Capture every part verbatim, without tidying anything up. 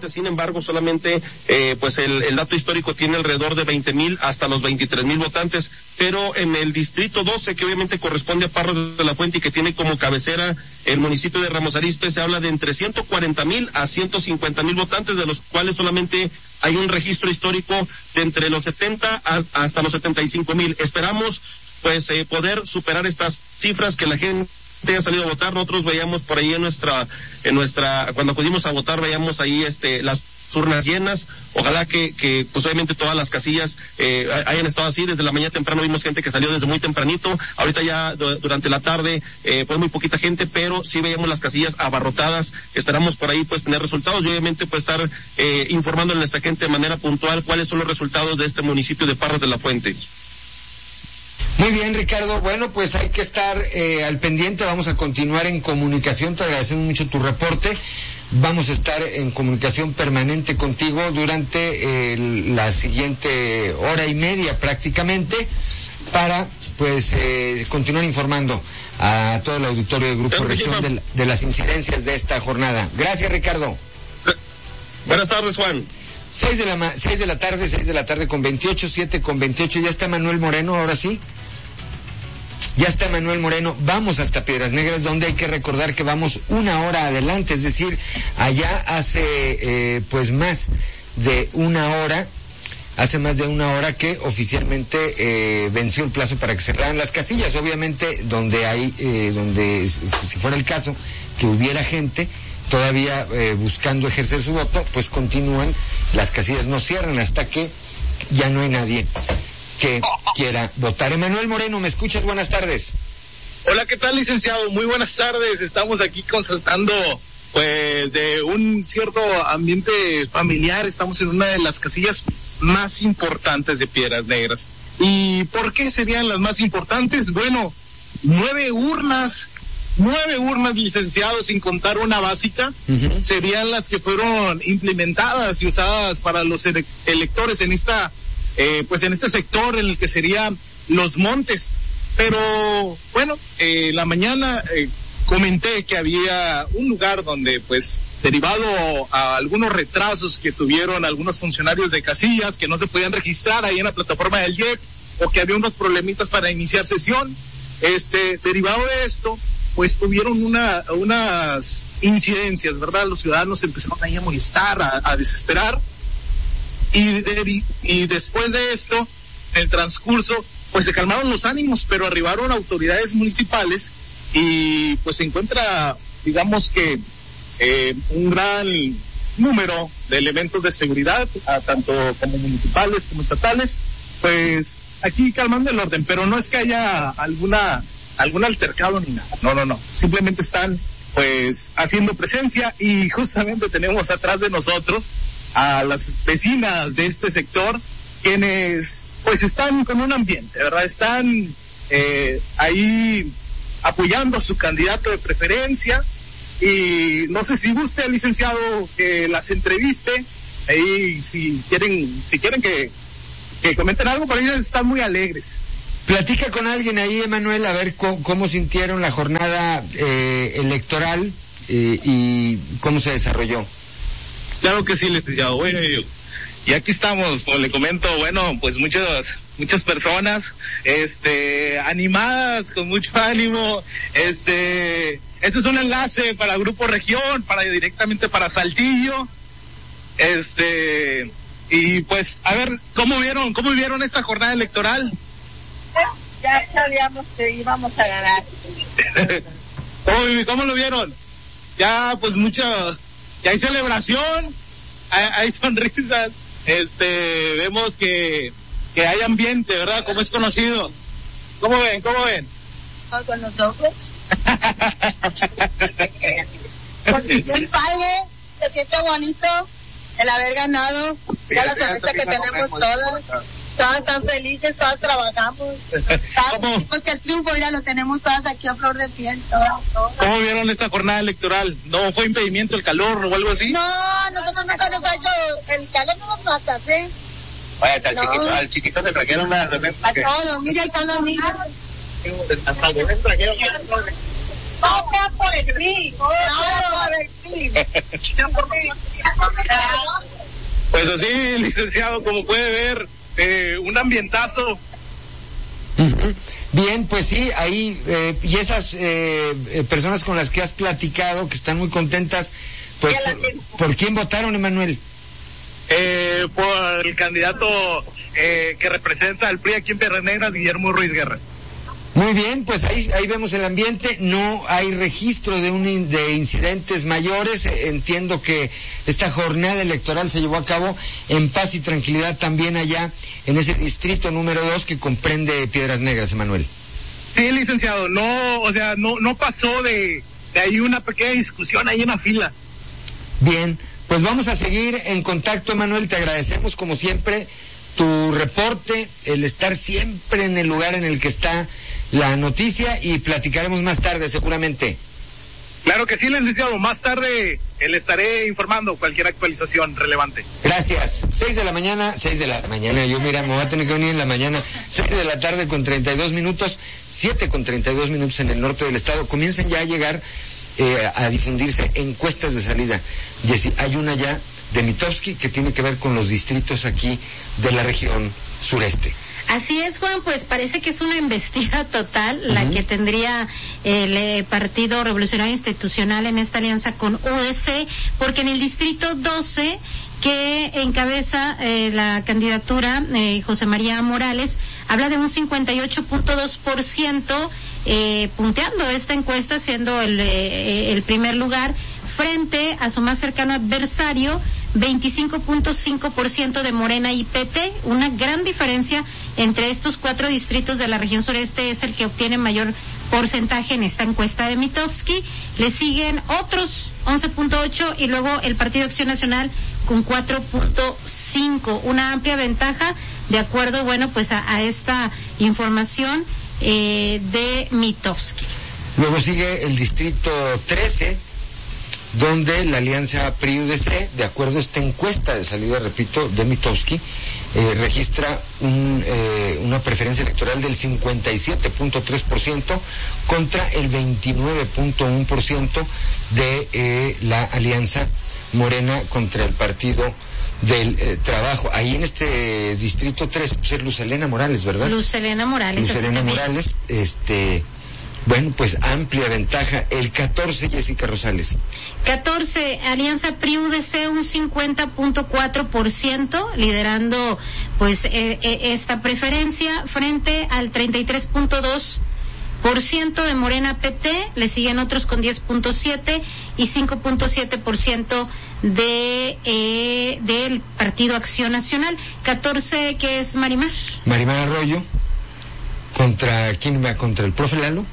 votantes. Sin embargo, solamente eh, pues el, el dato histórico tiene alrededor de veinte mil hasta los veintitrés mil votantes, pero en el distrito doce, que obviamente corresponde a Parras de la Fuente y que tiene como cabecera el municipio de Ramos Arizpe, se habla de entre ciento cuarenta mil a ciento cincuenta mil votantes, de los cuales solamente hay un registro histórico de entre los setenta a, hasta los setenta y cinco mil. Esperamos pues eh, poder superar estas cifras, que la gente haya salido a votar. Nosotros veíamos por ahí en nuestra, en nuestra, cuando acudimos a votar, veíamos ahí este, las urnas llenas. Ojalá que, que pues obviamente todas las casillas eh, hayan estado así. Desde la mañana temprano vimos gente que salió desde muy tempranito. Ahorita ya d- durante la tarde, eh, pues muy poquita gente, pero sí veíamos las casillas abarrotadas. Esperamos por ahí pues tener resultados y obviamente pues estar eh, informándole a nuestra gente de manera puntual cuáles son los resultados de este municipio de Parras de la Fuente. Muy bien, Ricardo. Bueno, pues hay que estar eh, al pendiente. Vamos a continuar en comunicación. Te agradecemos mucho tu reporte. Vamos a estar en comunicación permanente contigo durante eh, la siguiente hora y media prácticamente para pues eh, continuar informando a todo el auditorio del Grupo Región de, de las incidencias de esta jornada. Gracias, Ricardo. Buenas tardes, Juan. Seis de la ma- seis de la tarde, seis de la tarde con veintiocho, siete con veintiocho. Ya está Manuel Moreno, ahora sí. Ya está Manuel Moreno. Vamos hasta Piedras Negras, donde hay que recordar que vamos una hora adelante, es decir, allá hace eh, pues más de una hora, hace más de una hora que oficialmente eh, venció el plazo para que cerraran las casillas. Obviamente, donde hay, eh, donde si fuera el caso que hubiera gente todavía eh, buscando ejercer su voto, pues continúan, las casillas no cierran hasta que ya no hay nadie que quiera votar. Emanuel Moreno, ¿me escuchas? Buenas tardes. Hola, ¿qué tal, licenciado? Muy buenas tardes. Estamos aquí constatando pues de un cierto ambiente familiar. Estamos en una de las casillas más importantes de Piedras Negras. ¿Y por qué serían las más importantes? Bueno, nueve urnas Nueve urnas, licenciados, sin contar una básica, uh-huh. serían las que fueron implementadas y usadas para los ele- electores en esta, eh, pues en este sector en el que serían Los Montes. Pero, bueno, eh, la mañana eh, comenté que había un lugar donde, pues, derivado a algunos retrasos que tuvieron algunos funcionarios de casillas que no se podían registrar ahí en la plataforma del I E C, o que había unos problemitas para iniciar sesión, este, derivado de esto, pues tuvieron una, unas incidencias, ¿verdad? Los ciudadanos empezaron ahí a molestar, a, a desesperar, y, de, y después de esto, en el transcurso, pues se calmaron los ánimos, pero arribaron autoridades municipales y pues se encuentra, digamos que, eh, un gran número de elementos de seguridad, a tanto como municipales como estatales, pues aquí calmando el orden, pero no es que haya alguna algún altercado ni nada, no, no, no, simplemente están pues haciendo presencia y justamente tenemos atrás de nosotros a las vecinas de este sector, quienes pues están con un ambiente, ¿verdad? Están eh, ahí apoyando a su candidato de preferencia y no sé si guste, licenciado, que las entreviste, ahí si quieren, si quieren que, que comenten algo, pero ellos están muy alegres. Platica con alguien ahí, Emanuel, a ver cómo, cómo sintieron la jornada eh, electoral eh, y cómo se desarrolló. Claro que sí, licenciado. Bueno, y aquí estamos, como le comento, bueno, pues muchas muchas personas, este, animadas, con mucho ánimo, este, este es un enlace para Grupo Región, para directamente para Saltillo, este, y pues, a ver, ¿cómo vieron, cómo vieron esta jornada electoral? Ya sabíamos que íbamos a ganar. ¿Cómo, ¿Cómo lo vieron? Ya, pues mucho, ya hay celebración, hay, hay sonrisas, este, vemos que, que hay ambiente, ¿verdad? Como es conocido. ¿Cómo ven? ¿Cómo ven? Con los ojos. Porque bien padre, se siente bonito el haber ganado. Ya la sorpresa que tenemos todos. Todas están felices, todas trabajamos. Todas que el triunfo ya lo tenemos todas aquí a flor de piel. Todas, todas. ¿Cómo vieron esta jornada electoral? ¿No fue impedimento el calor o algo así? No, nosotros nunca nos ha hecho, el calor no nos mata, ¿sí? Vaya, al, no. chiquito, al chiquito se trajeron una... A todos, mira, ahí están los niños. Hasta el bebé trajeron Vota por el P R I. Vota por el P R I. Pues así, licenciado, como puede ver, eh, un ambientazo. Uh-huh. Bien, pues sí, ahí, eh, y esas eh, eh, personas con las que has platicado, que están muy contentas, pues, ¿por, ¿por quién votaron, Emanuel? Eh, por el candidato eh, que representa al P R I aquí en Piedras Negras, Guillermo Ruiz Guerra. Muy bien, pues ahí ahí vemos el ambiente, no hay registro de un in, de incidentes mayores, entiendo que esta jornada electoral se llevó a cabo en paz y tranquilidad también allá en ese distrito número dos que comprende Piedras Negras, Emanuel. Sí, licenciado, no, o sea, no no pasó de, de ahí una pequeña discusión ahí en la fila. Bien, pues vamos a seguir en contacto, Emanuel, te agradecemos como siempre tu reporte, el estar siempre en el lugar en el que está la noticia y platicaremos más tarde seguramente. Claro que sí, licenciado, más tarde eh, le estaré informando cualquier actualización relevante. Gracias. Seis de la mañana, seis de la mañana, yo mira, me voy a tener que venir en la mañana, seis de la tarde con treinta y dos minutos, siete con treinta y dos minutos en el norte del estado, comienzan ya a llegar eh, a difundirse encuestas de salida. Jessy, hay una ya de Mitofsky que tiene que ver con los distritos aquí de la región sureste. Así es, Juan, pues parece que es una embestida total uh-huh. la que tendría el eh, Partido Revolucionario Institucional en esta alianza con U D C, porque en el distrito doce, que encabeza eh, la candidatura eh, José María Morales, habla de un cincuenta y ocho punto dos por ciento eh, punteando esta encuesta, siendo el, eh, el primer lugar, frente a su más cercano adversario, veinticinco punto cinco por ciento de Morena y P T. Una gran diferencia entre estos cuatro distritos de la región sureste es el que obtiene mayor porcentaje en esta encuesta de Mitofsky. Le siguen otros once punto ocho y luego el Partido Acción Nacional con cuatro punto cinco. Una amplia ventaja de acuerdo, bueno, pues a, a esta información eh, de Mitofsky. Luego sigue el distrito trece, donde la alianza P R I-U D C, de acuerdo a esta encuesta de salida, repito, de Mitofsky, eh, registra un, eh, una preferencia electoral del cincuenta y siete punto tres por ciento contra el veintinueve punto uno por ciento de eh, la alianza Morena contra el Partido del eh, Trabajo. Ahí en este distrito tres, pues es Luz Helena Morales, ¿verdad? Luz Helena Morales. Luz Helena Morales, este... Bueno, pues amplia ventaja. El catorce, Jessica Rosales. catorce, Alianza P R I-U D C, un cincuenta punto cuatro por ciento, liderando pues eh, eh, esta preferencia frente al treinta y tres punto dos por ciento de Morena P T. Le siguen otros con diez punto siete y cinco punto siete por ciento de eh, del Partido Acción Nacional. catorce, que es Marimar. Marimar Arroyo. ¿Contra quién va? ¿Contra el profe Lalo?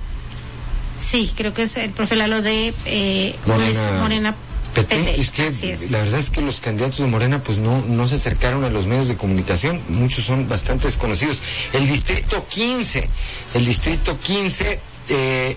Sí, creo que es el profe Lalo de eh, Morena, Morena P T. P T. Es que es. La verdad es que los candidatos de Morena pues no no se acercaron a los medios de comunicación, muchos son bastante desconocidos. El distrito quince, el distrito quince, eh,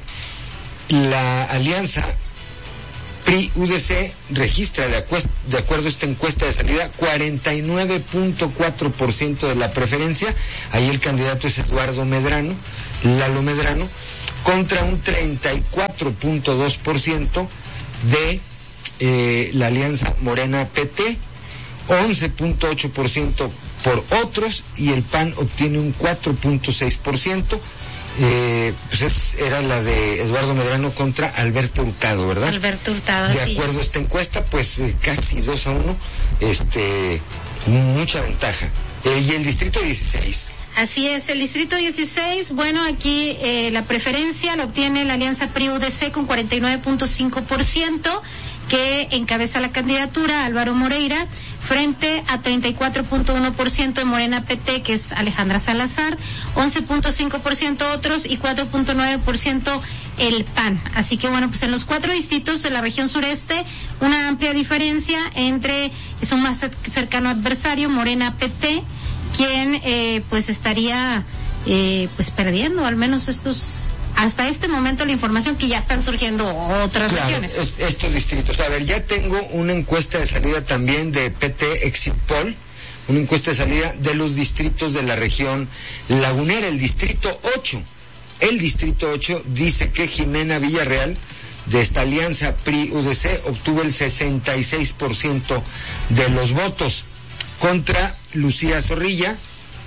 la alianza P R I-U D C registra, de, acuest, de acuerdo a esta encuesta de salida, cuarenta y nueve punto cuatro por ciento de la preferencia. Ahí el candidato es Eduardo Medrano, Lalo Medrano, contra un treinta y cuatro punto dos por ciento de eh, la alianza Morena P T, once punto ocho por ciento por otros, y el P A N obtiene un cuatro punto seis por ciento. Eh, pues es, era la de Eduardo Medrano contra Alberto Hurtado, ¿verdad? Alberto Hurtado, de acuerdo a esta encuesta, pues eh, casi dos a uno, este, mucha ventaja. Eh, y el distrito dieciséis. Así es, el distrito dieciséis, bueno, aquí eh, la preferencia la obtiene la alianza P R I-U D C con cuarenta y nueve punto cinco por ciento, que encabeza la candidatura Álvaro Moreira, frente a treinta y cuatro punto uno por ciento de Morena P T, que es Alejandra Salazar, once punto cinco por ciento otros y cuatro punto nueve por ciento el P A N. Así que bueno, pues en los cuatro distritos de la región sureste, una amplia diferencia entre su más cercano adversario, Morena P T, quien eh, pues estaría eh, pues perdiendo al menos estos hasta este momento la información, que ya están surgiendo otras claro, regiones. Es, estos distritos. A ver, ya tengo una encuesta de salida también de P T Exit Poll, una encuesta de salida de los distritos de la región lagunera, el distrito ocho. el Distrito ocho dice que Jimena Villarreal, de esta alianza P R I-U D C, obtuvo el sesenta y seis por ciento de los votos, contra Lucía Zorrilla,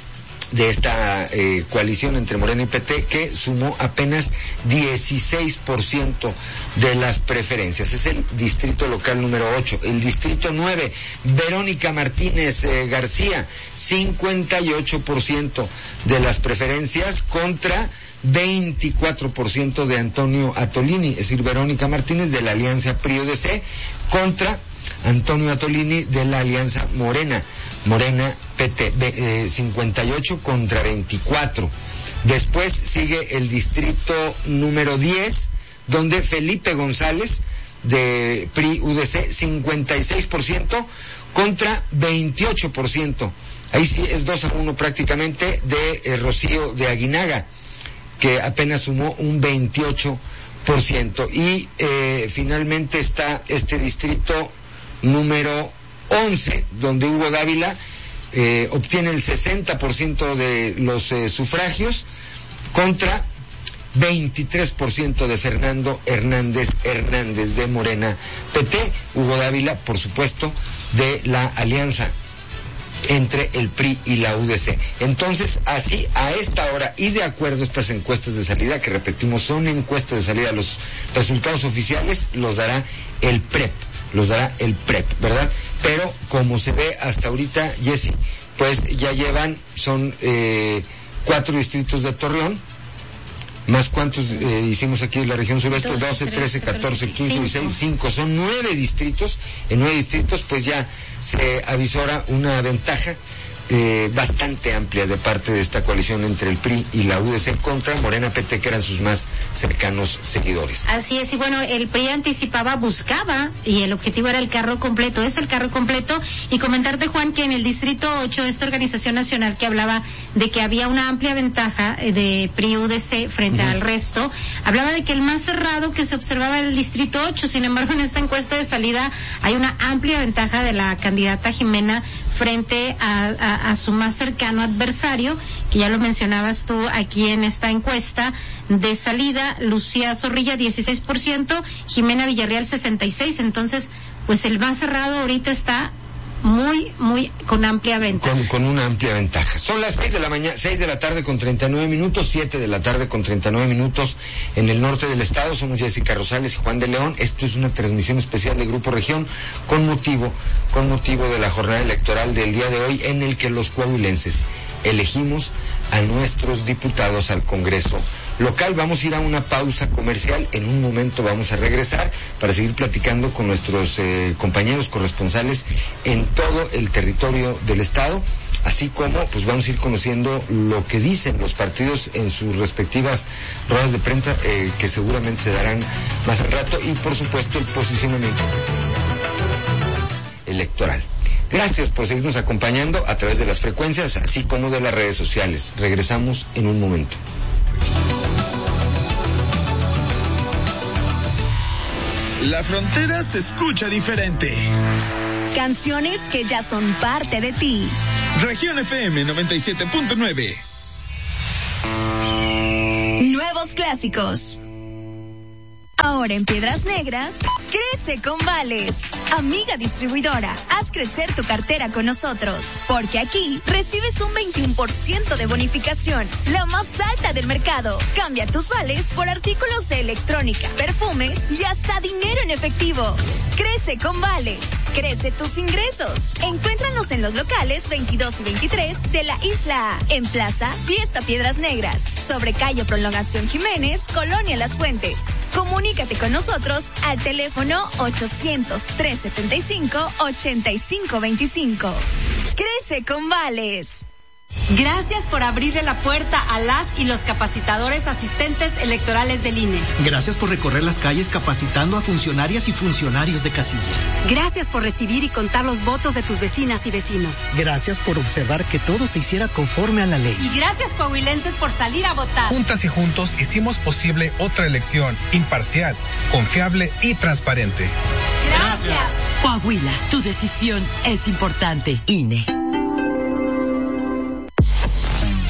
de esta eh, coalición entre Morena y P T, que sumó apenas dieciséis por ciento de las preferencias. Es el distrito local número ocho. El distrito nueve, Verónica Martínez eh, García, cincuenta y ocho por ciento de las preferencias contra veinticuatro por ciento de Antonio Atolini, es decir, Verónica Martínez de la alianza P R I-U D C contra Antonio Atolini de la alianza Morena. Morena P T, eh, cincuenta y ocho contra veinticuatro. Después sigue el distrito número diez, donde Felipe González de P R I-U D C, cincuenta y seis por ciento contra veintiocho por ciento. Ahí sí es dos a uno prácticamente de eh, Rocío de Aguinaga, que apenas sumó un veintiocho por ciento. Y eh, finalmente está este distrito número once, donde Hugo Dávila eh, obtiene el sesenta por ciento de los eh, sufragios contra veintitrés por ciento de Fernando Hernández Hernández de Morena P T. Hugo Dávila, por supuesto, de la alianza entre el P R I y la U D C. Entonces, así, a esta hora, y de acuerdo a estas encuestas de salida, que repetimos, son encuestas de salida, los resultados oficiales los dará el P R E P, los dará el P R E P, ¿verdad? Pero, como se ve hasta ahorita, Jessy, pues ya llevan, son eh, cuatro distritos de Torreón, más cuántos eh, hicimos aquí en la región sureste, doce, trece, catorce, quince, dieciséis, cinco, son nueve distritos. En nueve distritos pues ya se avisora una ventaja eh, bastante amplia de parte de esta coalición entre el P R I y la U D C contra Morena P T, que eran sus más cercanos seguidores. Así es, y bueno, el P R I anticipaba, buscaba, y el objetivo era el carro completo, es el carro completo, y comentarte, Juan, que en el distrito ocho, esta organización nacional que hablaba de que había una amplia ventaja de P R I-U D C frente uh-huh. al resto, hablaba de que el más cerrado que se observaba era el distrito ocho, sin embargo, en esta encuesta de salida hay una amplia ventaja de la candidata Jimena frente a, a, a su más cercano adversario, que ya lo mencionabas tú aquí en esta encuesta de salida, Lucía Zorrilla dieciséis por ciento, Jimena Villarreal sesenta y seis por ciento, entonces pues el más cerrado ahorita está muy, muy con amplia ventaja. Con, con una amplia ventaja. Son las seis de la mañana, seis de la tarde con treinta y nueve minutos, siete de la tarde con treinta y nueve minutos en el norte del estado. Somos Jessica Rosales y Juan de León. Esto es una transmisión especial de Grupo Región con motivo, con motivo de la jornada electoral del día de hoy, en el que los coahuilenses elegimos a nuestros diputados al Congreso local. Vamos a ir a una pausa comercial. En un momento vamos a regresar para seguir platicando con nuestros eh, compañeros corresponsales en todo el territorio del estado, así como pues vamos a ir conociendo lo que dicen los partidos en sus respectivas ruedas de prensa, eh, que seguramente se darán más al rato, y por supuesto el posicionamiento electoral. Gracias por seguirnos acompañando a través de las frecuencias, así como de las redes sociales. Regresamos en un momento. La frontera se escucha diferente. Canciones que ya son parte de ti. Región F M noventa y siete punto nueve. Nuevos clásicos. Ahora en Piedras Negras, crece con Vales. Amiga distribuidora, haz crecer tu cartera con nosotros, porque aquí recibes un veintiuno por ciento de bonificación, la más alta del mercado. Cambia tus vales por artículos de electrónica, perfumes y hasta dinero en efectivo. Crece con Vales, crece tus ingresos. Encuéntranos en los locales veintidós y veintitrés de la Isla A, en Plaza Fiesta Piedras Negras, sobre calle Prolongación Jiménez, Colonia Las Fuentes. Comunícate con nosotros al teléfono ochocientos, trescientos setenta y cinco, ochenta y cinco veinticinco. Crece con Vales. Gracias por abrirle la puerta a las y los capacitadores asistentes electorales del I N E. Gracias por recorrer las calles capacitando a funcionarias y funcionarios de casilla. Gracias por recibir y contar los votos de tus vecinas y vecinos. Gracias por observar que todo se hiciera conforme a la ley. Y gracias, coahuilenses, por salir a votar. Juntas y juntos hicimos posible otra elección imparcial, confiable y transparente. Gracias. Coahuila, tu decisión es importante. I N E.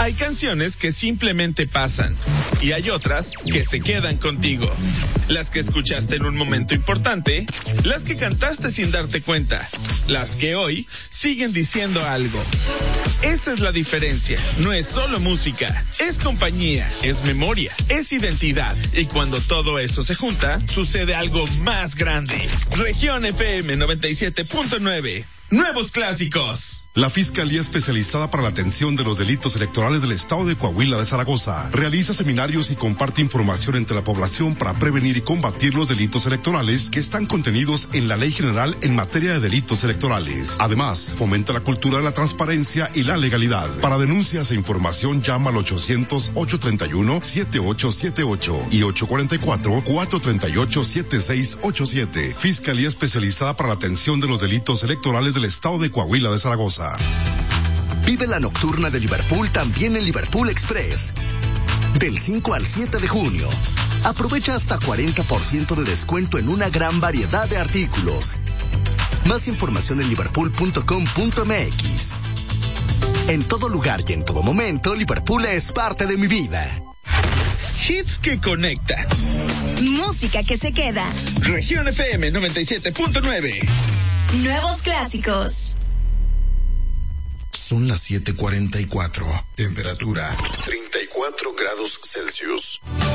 Hay canciones que simplemente pasan y hay otras que se quedan contigo. Las que escuchaste en un momento importante, las que cantaste sin darte cuenta, las que hoy siguen diciendo algo. Esa es la diferencia. No es solo música, es compañía, es memoria, es identidad. Y cuando todo eso se junta, sucede algo más grande. Región F M noventa y siete punto nueve. Nuevos clásicos. La Fiscalía Especializada para la Atención de los Delitos Electorales del Estado de Coahuila de Zaragoza realiza seminarios y comparte información entre la población para prevenir y combatir los delitos electorales que están contenidos en la Ley General en materia de delitos electorales. Además, fomenta la cultura de la transparencia y la legalidad. Para denuncias e información llama al ochocientos, ochocientos treinta y uno, setenta y ocho setenta y ocho y ochocientos cuarenta y cuatro, cuatrocientos treinta y ocho, setenta y seis ochenta y siete. Fiscalía Especializada para la Atención de los Delitos Electorales del Estado de Coahuila de Zaragoza. Vive la nocturna de Liverpool también en Liverpool Express. Del cinco al siete de junio. Aprovecha hasta cuarenta por ciento de descuento en una gran variedad de artículos. Más información en liverpool punto com punto m x. En todo lugar y en todo momento, Liverpool es parte de mi vida. Hits que conectan. Música que se queda. Región F M noventa y siete punto nueve. Nuevos clásicos. Son las siete cuarenta y cuatro. Temperatura treinta y cuatro grados Celsius.